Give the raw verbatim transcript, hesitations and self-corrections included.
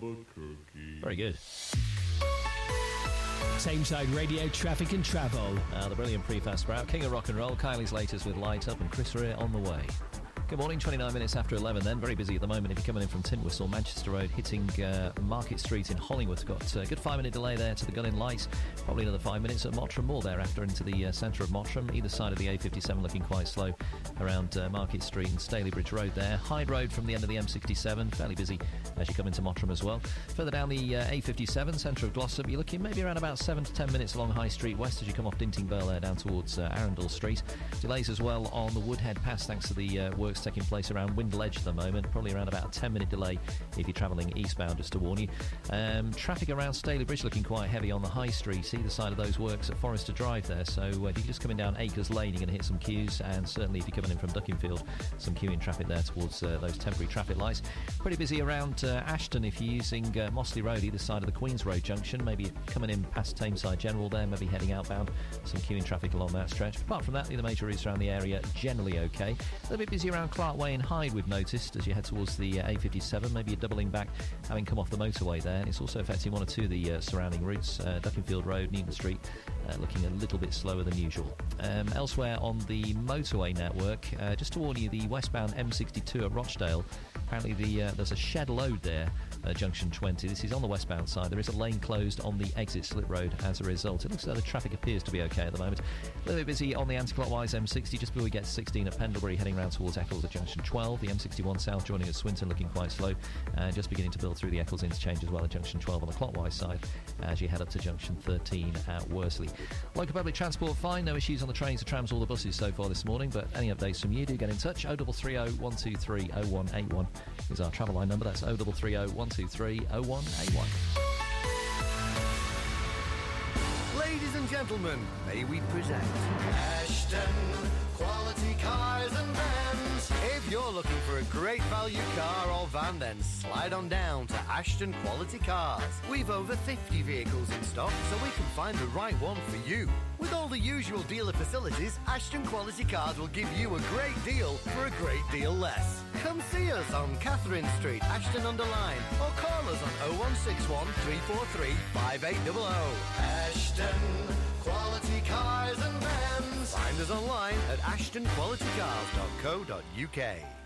a cookie. Very good. Tameside Radio Traffic and Travel. Uh, the brilliant Prefast Sprout, King of Rock and Roll, Kylie's latest with Light Up, and Chris Rea on the way. Good morning, twenty-nine minutes after eleven then. Very busy at the moment if you're coming in from Tintwistle, Manchester Road, hitting uh, Market Street in Hollingworth. Got a good five-minute delay there to the Gun in Light. Probably another five minutes at Mottram Moor thereafter into the uh, centre of Mottram. Either side of the A fifty-seven looking quite slow around uh, Market Street and Stalybridge Road there. Hyde Road from the end of the M sixty-seven, fairly busy as you come into Mottram as well. Further down the uh, A fifty-seven, centre of Glossop, you're looking maybe around about seven to ten minutes along High Street West as you come off Dinting Vale there down towards uh, Arundel Street. Delays as well on the Woodhead Pass thanks to the uh, works taking place around Windle Edge at the moment, probably around about a ten minute delay if you're travelling eastbound, just to warn you. Um, traffic around Stalybridge looking quite heavy on the High Street, either side of those works at Forester Drive there, so uh, if you're just coming down Acres Lane you're going to hit some queues, and certainly if you're coming in from Duckingfield, some queuing traffic there towards uh, those temporary traffic lights. Pretty busy around uh, Ashton if you're using uh, Mossley Road, either side of the Queens Road junction, maybe coming in past Tameside General there, maybe heading outbound, some queuing traffic along that stretch. Apart from that, the other major routes around the area generally okay. A little bit busy around Clark Way and Hyde we've noticed as you head towards the uh, A fifty-seven, maybe you're doubling back having come off the motorway there, and it's also affecting one or two of the uh, surrounding routes. uh, Duckingfield Road, Newton Street uh, looking a little bit slower than usual. Um, elsewhere on the motorway network, uh, just to warn you, the westbound M sixty-two at Rochdale, apparently the uh, there's a shed load there at junction twenty. This is on the westbound side. There is a lane closed on the exit Slip Road as a result. It looks as though the traffic appears to be okay at the moment. A little bit busy on the anti-clockwise M sixty just before we get to sixteen at Pendlebury, heading round towards Eccles at junction twelve. The M sixty-one south joining at Swinton looking quite slow, and just beginning to build through the Eccles interchange as well at junction twelve on the clockwise side as you head up to junction thirteen at Worsley. Local public transport fine, no issues on the trains, the trams or the buses so far this morning, but any updates from you, do get in touch. oh double three oh, one two three, oh one eight one is our travel line number. That's oh double three oh, one two three, oh one eight one. Ladies and gentlemen, may we present Ashton Quality Cars and Vans. If you're looking for a great value car or van, then slide on down to Ashton Quality Cars. We've over fifty vehicles in stock, so we can find the right one for you. With all the usual dealer facilities, Ashton Quality Cars will give you a great deal for a great deal less. Come see us on Catherine Street, Ashton-under-Lyne, or call us on oh one six one, three four three, five eight hundred. Ashton Quality Cars and Vans. Find us online at ashton quality cars dot co dot uk.